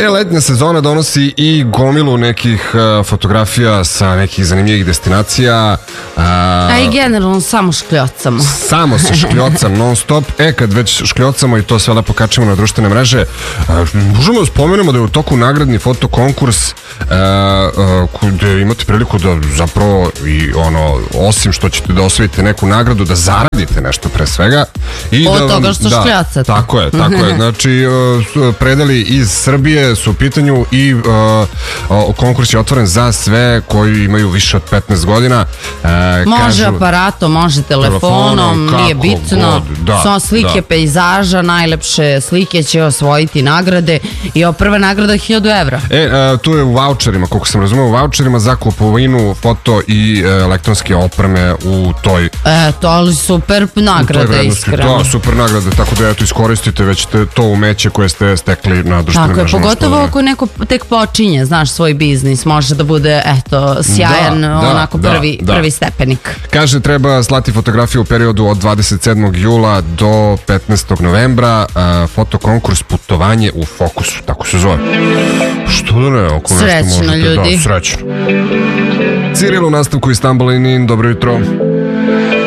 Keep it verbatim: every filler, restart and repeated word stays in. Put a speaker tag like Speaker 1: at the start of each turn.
Speaker 1: E, letnja sezona donosi i gomilu nekih uh, fotografija sa nekih zanimljivih destinacija. Uh,
Speaker 2: A i generalno samo škljocamo.
Speaker 1: Samo se škljocam non stop. E, kad već škljocamo i to sve lepo kačemo na društvene mreže, uh, možemo da spomenemo da je u toku nagradni fotokonkurs uh, uh, gde imate priliku da zapravo i ono, osim što ćete da osvojite neku nagradu, da zaradite nešto pre svega. I
Speaker 2: od
Speaker 1: da vam,
Speaker 2: toga što
Speaker 1: da,
Speaker 2: škljocate.
Speaker 1: Tako je, tako je. Znači, uh, predali iz Srbije su u pitanju i uh, uh, konkurs je otvoren za sve koji imaju više od petnaest godina. Uh,
Speaker 2: Može
Speaker 1: kažu,
Speaker 2: aparatom, može telefonom,
Speaker 1: telefonom
Speaker 2: nije bitno.
Speaker 1: God, da,
Speaker 2: Samo slike
Speaker 1: da.
Speaker 2: pejzaža, najlepše slike će osvojiti nagrade i ovo prva nagrada je hiljadu evra.
Speaker 1: E, uh, tu je u voucherima, koliko sam razumeo, u voucherima za kupovinu foto i uh, elektronske opreme u toj...
Speaker 2: E, to ali super nagrada, iskreno.
Speaker 1: Da, super nagrada, tako da eto iskoristite već te, to umeće koje ste stekli na društvenim
Speaker 2: Tako je,
Speaker 1: mrežama.
Speaker 2: pogotovo ako neko tek počinje, znaš, svoj biznis, može da bude, eto, sjajan,
Speaker 1: Da, da,
Speaker 2: onako
Speaker 1: da,
Speaker 2: prvi,
Speaker 1: da.
Speaker 2: prvi stepenik.
Speaker 1: Kaže, treba slati fotografiju u periodu od dvadeset sedmog jula do petnaestog novembra. Uh, fotokonkurs Putovanje u fokusu, tako se zove. Što da ne, ako nešto
Speaker 2: Srećno,
Speaker 1: možete,
Speaker 2: ljudi.
Speaker 1: da, srećno. Ciril u nastavku Istanbul in, dobro jutro.